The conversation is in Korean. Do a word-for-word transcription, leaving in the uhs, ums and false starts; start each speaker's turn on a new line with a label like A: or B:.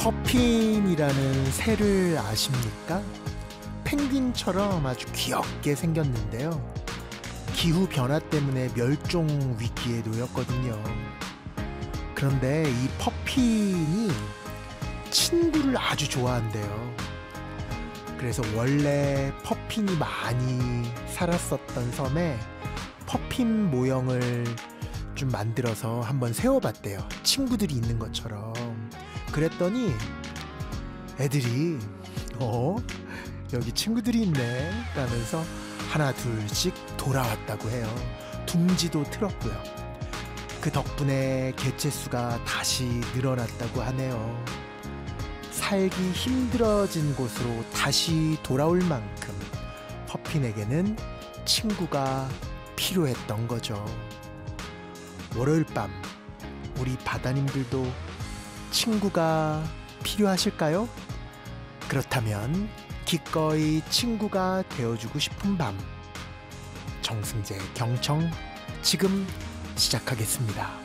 A: 퍼핀이라는 새를 아십니까? 펭귄처럼 아주 귀엽게 생겼는데요. 기후변화 때문에 멸종 위기에 놓였거든요. 그런데 이 퍼핀이 친구를 아주 좋아한대요. 그래서 원래 퍼핀이 많이 살았었던 섬에 퍼핀 모형을 좀 만들어서 한번 세워봤대요. 친구들이 있는 것처럼. 그랬더니 애들이 어? 여기 친구들이 있네 라면서 하나 둘씩 돌아왔다고 해요. 둥지도 틀었고요. 그 덕분에 개체수가 다시 늘어났다고 하네요. 살기 힘들어진 곳으로 다시 돌아올 만큼 퍼핀에게는 친구가 필요했던 거죠. 월요일 밤 우리 바다님들도 친구가 필요하실까요? 그렇다면 기꺼이 친구가 되어주고 싶은 밤, 정승재 경청 지금 시작하겠습니다.